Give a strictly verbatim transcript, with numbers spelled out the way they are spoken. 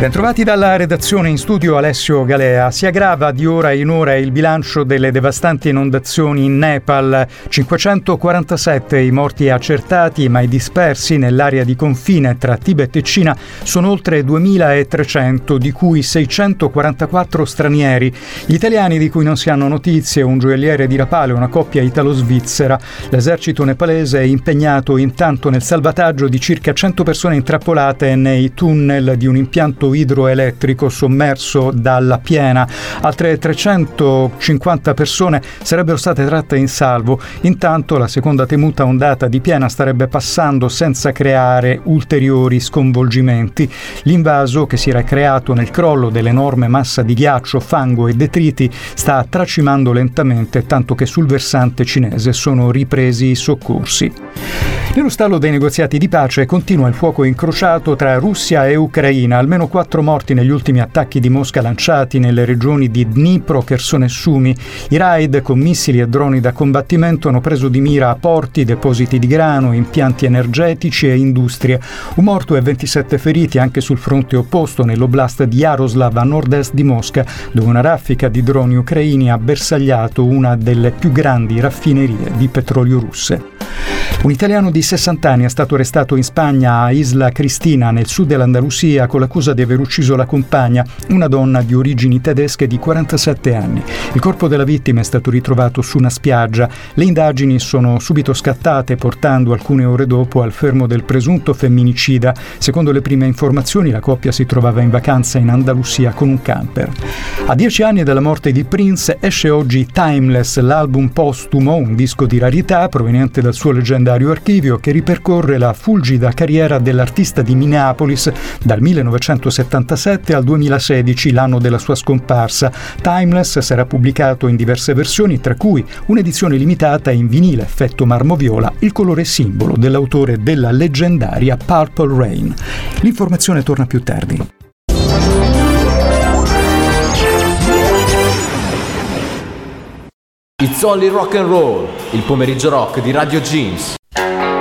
Bentrovati dalla redazione, in studio Alessio Galea. Si aggrava di ora in ora il bilancio delle devastanti inondazioni in Nepal. cinquecentoquarantasette i morti accertati, ma i dispersi nell'area di confine tra Tibet e Cina sono oltre duemilatrecento, di cui seicentoquarantaquattro stranieri. Gli italiani di cui non si hanno notizie, un gioielliere di Rapale e una coppia italo-svizzera. L'esercito nepalese è impegnato intanto nel salvataggio di circa cento persone intrappolate nei tunnel di un impianto idroelettrico sommerso dalla piena. Altre trecentocinquanta persone sarebbero state tratte in salvo. Intanto la seconda temuta ondata di piena starebbe passando senza creare ulteriori sconvolgimenti. L'invaso, che si era creato nel crollo dell'enorme massa di ghiaccio, fango e detriti, sta tracimando lentamente, tanto che sul versante cinese sono ripresi i soccorsi. Nello stallo dei negoziati di pace continua il fuoco incrociato tra Russia e Ucraina. Almeno quattro morti negli ultimi attacchi di Mosca lanciati nelle regioni di Dnipro, Kherson e Sumi. I raid con missili e droni da combattimento hanno preso di mira porti, depositi di grano, impianti energetici e industrie. Un morto e ventisette feriti anche sul fronte opposto, nell'oblast di Yaroslav, a nord-est di Mosca, dove una raffica di droni ucraini ha bersagliato una delle più grandi raffinerie di petrolio russe. Un italiano di sessanta anni è stato arrestato in Spagna, a Isla Cristina, nel sud dell'Andalusia, con l'accusa di aver ucciso la compagna, una donna di origini tedesche di quarantasette anni. Il corpo della vittima è stato ritrovato su una spiaggia. Le indagini sono subito scattate, portando alcune ore dopo al fermo del presunto femminicida. Secondo le prime informazioni, la coppia si trovava in vacanza in Andalusia con un camper. A dieci anni dalla morte di Prince esce oggi Timeless, l'album postumo, un disco di rarità proveniente dal suo leggendario archivio, che ripercorre la fulgida carriera dell'artista di Minneapolis dal millenovecentosettantasette al duemilasedici, l'anno della sua scomparsa. Timeless sarà pubblicato in diverse versioni, tra cui un'edizione limitata in vinile effetto marmoviola, il colore simbolo dell'autore della leggendaria Purple Rain. L'informazione torna più tardi. It's only rock and roll, il pomeriggio rock di Radio Jeans.